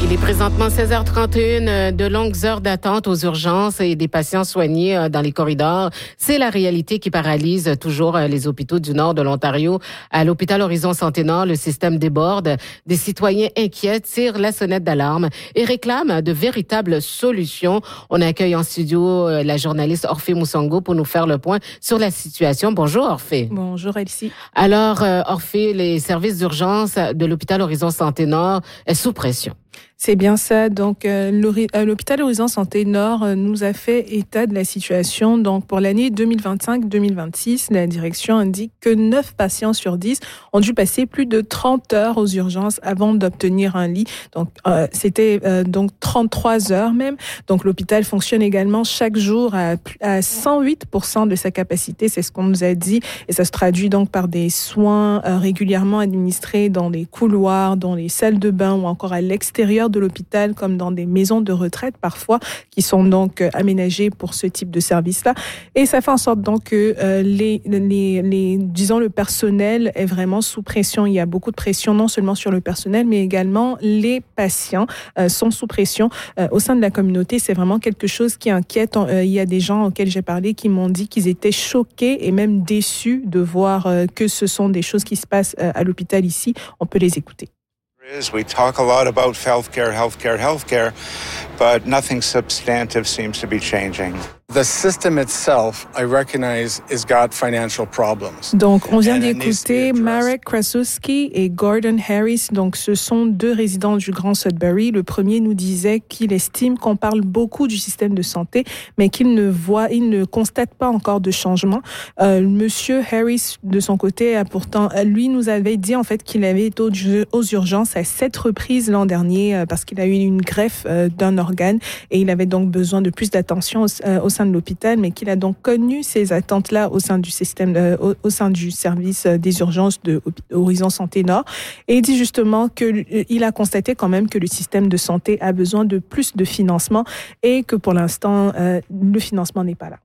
Il est présentement 16h31, de longues heures d'attente aux urgences et des patients soignés dans les corridors. C'est la réalité qui paralyse toujours les hôpitaux du nord de l'Ontario. À l'hôpital Horizon Santé Nord, le système déborde. Des citoyens inquiets tirent la sonnette d'alarme et réclament de véritables solutions. On accueille en studio la journaliste Orphée Moussango pour nous faire le point sur la situation. Bonjour Orphée. Bonjour Elsie. Alors Orphée, les services d'urgence de l'hôpital Horizon Santé Nord est sous pression. C'est bien ça. Donc, l'hôpital Horizon Santé Nord nous a fait état de la situation. Donc, pour l'année 2025-2026, la direction indique que 9 patients sur 10 ont dû passer plus de 30 heures aux urgences avant d'obtenir un lit. Donc, c'était donc 33 heures même. Donc, l'hôpital fonctionne également chaque jour à 108% de sa capacité. C'est ce qu'on nous a dit. Et ça se traduit donc par des soins régulièrement administrés dans les couloirs, dans les salles de bain ou encore à l'extérieur de l'hôpital, comme dans des maisons de retraite parfois, qui sont donc aménagées pour ce type de service-là. Et ça fait en sorte donc que disons, le personnel est vraiment sous pression. Il y a beaucoup de pression, non seulement sur le personnel, mais également les patients sont sous pression. Au sein de la communauté, c'est vraiment quelque chose qui inquiète. Il y a des gens auxquels j'ai parlé qui m'ont dit qu'ils étaient choqués et même déçus de voir que ce sont des choses qui se passent à l'hôpital ici. On peut les écouter. We talk a lot about healthcare, but nothing substantive seems to be changing. The system itself, I recognize, has got financial problems. Donc, on vient d'écouter Marek Krasuski et Gordon Harris. Donc, ce sont 2 résidents du Grand Sudbury. Le premier nous disait qu'il estime qu'on parle beaucoup du système de santé, mais qu'il ne constate pas encore de changement. Monsieur Harris, de son côté, lui nous avait dit en fait qu'il avait été aux urgences à 7 reprises l'an dernier parce qu'il a eu une greffe d'un organe et il avait donc besoin de plus d'attention au sein de l'hôpital, mais qu'il a donc connu ces attentes-là au sein du système, au sein du service des urgences de Horizon Santé Nord. Et il dit justement qu'il a constaté quand même que le système de santé a besoin de plus de financement et que pour l'instant, le financement n'est pas là.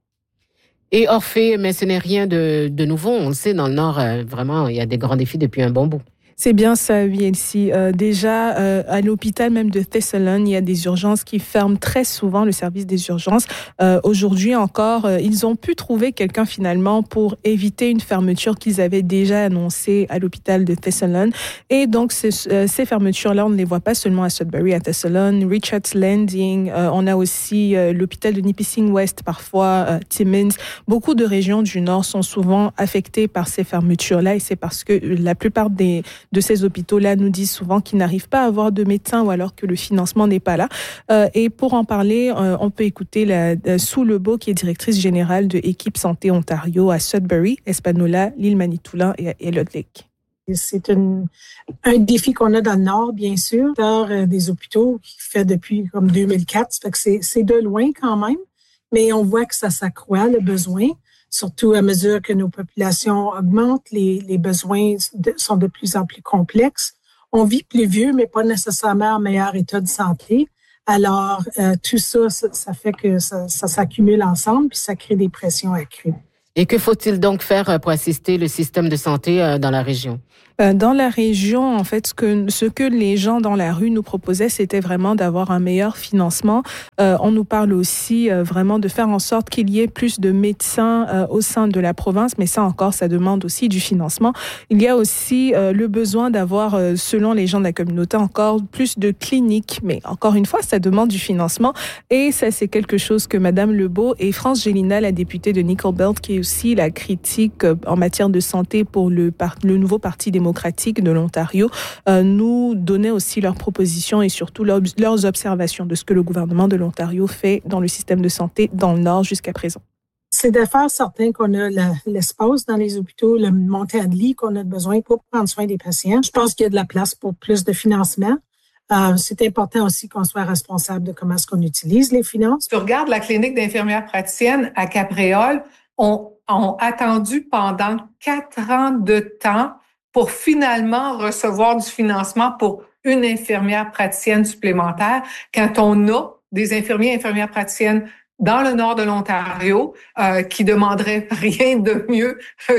Et Orphée, mais ce n'est rien de nouveau. On le sait, dans le Nord, vraiment, il y a des grands défis depuis un bon bout. C'est bien ça, oui, Elsie. Déjà, à l'hôpital même de Thessalon, il y a des urgences qui ferment très souvent le service des urgences. Aujourd'hui encore, ils ont pu trouver quelqu'un finalement pour éviter une fermeture qu'ils avaient déjà annoncée à l'hôpital de Thessalon. Et donc, ces fermetures-là, on ne les voit pas seulement à Sudbury, à Thessalon, Richards Landing. On a aussi l'hôpital de Nipissing West, parfois Timmins. Beaucoup de régions du Nord sont souvent affectées par ces fermetures-là et c'est parce que la plupart de ces hôpitaux-là nous disent souvent qu'ils n'arrivent pas à avoir de médecins ou alors que le financement n'est pas là. Et pour en parler, on peut écouter Sue Lebeau, qui est directrice générale de Équipe Santé Ontario à Sudbury, Espanola, l'île Manitoulin et Elliott Lake. C'est un défi qu'on a dans le Nord, bien sûr, des hôpitaux qui fait depuis comme 2004. Ça fait que c'est de loin quand même, mais on voit que ça s'accroît, le besoin. Surtout à mesure que nos populations augmentent, les besoins sont de plus en plus complexes. On vit plus vieux, mais pas nécessairement en meilleur état de santé. Alors, tout ça fait que ça s'accumule ensemble, puis ça crée des pressions accrues. Et que faut-il donc faire pour assister le système de santé dans la région? Dans la région, en fait, ce que les gens dans la rue nous proposaient, c'était vraiment d'avoir un meilleur financement. On nous parle aussi vraiment de faire en sorte qu'il y ait plus de médecins au sein de la province, mais ça encore, ça demande aussi du financement. Il y a aussi le besoin d'avoir, selon les gens de la communauté, encore plus de cliniques. Mais encore une fois, ça demande du financement. Et ça, c'est quelque chose que Madame Lebeau et France Gélina, la députée de Nickel Belt, qui est aussi la critique en matière de santé pour le nouveau Parti démocratique de l'Ontario, nous donnaient aussi leurs propositions et surtout leurs observations de ce que le gouvernement de l'Ontario fait dans le système de santé dans le Nord jusqu'à présent. C'est de faire certain qu'on a l'espace dans les hôpitaux, le montant de lits qu'on a besoin pour prendre soin des patients. Je pense qu'il y a de la place pour plus de financement. C'est important aussi qu'on soit responsable de comment est-ce qu'on utilise les finances. Tu regardes la clinique d'infirmières praticiennes à Capréole, ont attendu pendant 4 ans de temps pour finalement recevoir du financement pour une infirmière praticienne supplémentaire, quand on a des infirmières praticiennes dans le nord de l'Ontario qui demanderaient rien de mieux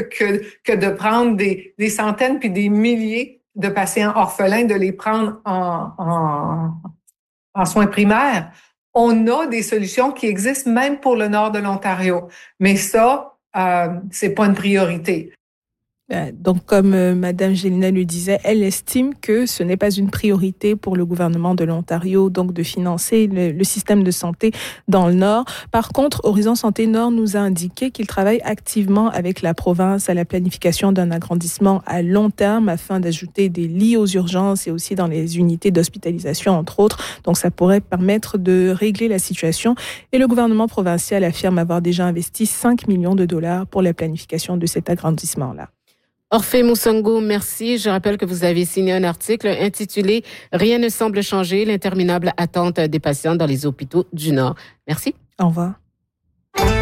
que de prendre des centaines puis des milliers de patients orphelins, de les prendre en soins primaires. On a des solutions qui existent même pour le nord de l'Ontario. Mais ça, c'est pas une priorité. Donc, comme Madame Gélina le disait, elle estime que ce n'est pas une priorité pour le gouvernement de l'Ontario, donc de financer le système de santé dans le Nord. Par contre, Horizon Santé Nord nous a indiqué qu'il travaille activement avec la province à la planification d'un agrandissement à long terme afin d'ajouter des lits aux urgences et aussi dans les unités d'hospitalisation, entre autres. Donc, ça pourrait permettre de régler la situation. Et le gouvernement provincial affirme avoir déjà investi 5 millions de dollars pour la planification de cet agrandissement-là. Orphée Moussango, merci. Je rappelle que vous avez signé un article intitulé « Rien ne semble changer, l'interminable attente des patients dans les hôpitaux du Nord ». Merci. Au revoir.